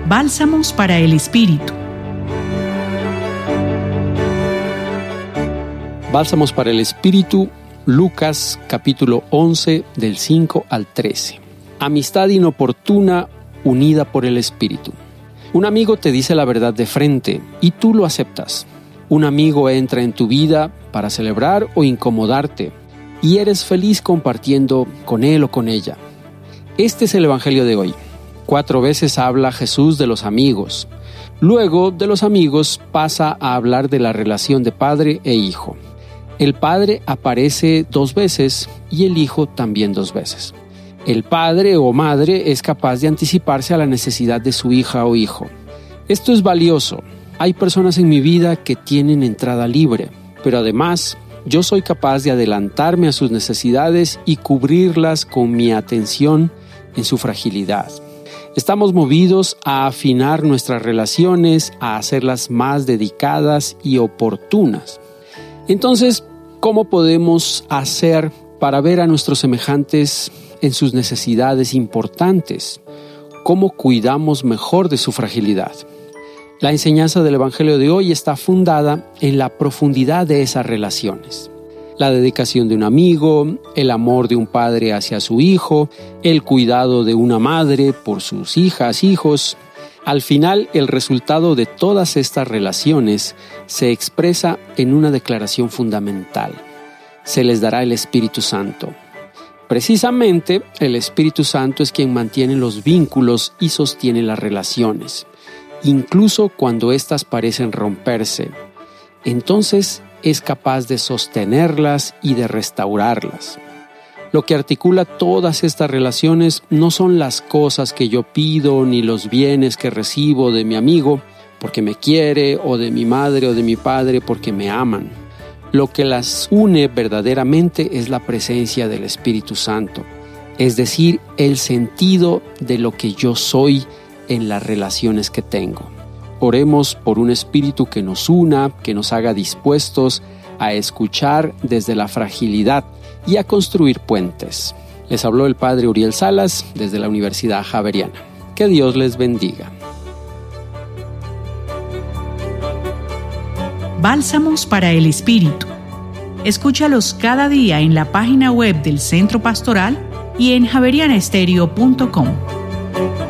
Bálsamos para el Espíritu. Bálsamos para el Espíritu, Lucas capítulo 11 del 5 al 13. Amistad inoportuna unida por el Espíritu. Un amigo te dice la verdad de frente y tú lo aceptas. Un amigo entra en tu vida para celebrar o incomodarte y eres feliz compartiendo con él o con ella. Este es el Evangelio de hoy. 4 veces habla Jesús de los amigos. Luego de los amigos pasa a hablar de la relación de padre e hijo. El padre aparece 2 veces y el hijo también 2 veces. El padre o madre es capaz de anticiparse a la necesidad de su hija o hijo. Esto es valioso. Hay personas en mi vida que tienen entrada libre, pero además yo soy capaz de adelantarme a sus necesidades y cubrirlas con mi atención en su fragilidad. Estamos movidos a afinar nuestras relaciones, a hacerlas más dedicadas y oportunas. Entonces, ¿cómo podemos hacer para ver a nuestros semejantes en sus necesidades importantes? ¿Cómo cuidamos mejor de su fragilidad? La enseñanza del Evangelio de hoy está fundada en la profundidad de esas relaciones. La dedicación de un amigo, el amor de un padre hacia su hijo, el cuidado de una madre por sus hijas, hijos. Al final, el resultado de todas estas relaciones se expresa en una declaración fundamental. Se les dará el Espíritu Santo. Precisamente, el Espíritu Santo es quien mantiene los vínculos y sostiene las relaciones, incluso cuando éstas parecen romperse. Entonces, es capaz de sostenerlas y de restaurarlas. Lo que articula todas estas relaciones no son las cosas que yo pido ni los bienes que recibo de mi amigo porque me quiere o de mi madre o de mi padre porque me aman. Lo que las une verdaderamente es la presencia del Espíritu Santo, es decir, el sentido de lo que yo soy en las relaciones que tengo. Oremos por un espíritu que nos una, que nos haga dispuestos a escuchar desde la fragilidad y a construir puentes. Les habló el Padre Uriel Salas desde la Universidad Javeriana. Que Dios les bendiga. Bálsamos para el Espíritu. Escúchalos cada día en la página web del Centro Pastoral y en javerianaestereo.com.